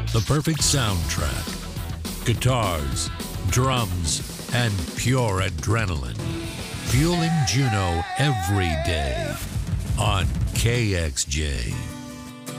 the perfect soundtrack, guitars, drums, and pure adrenaline. Fueling Juneau every day on KXJ.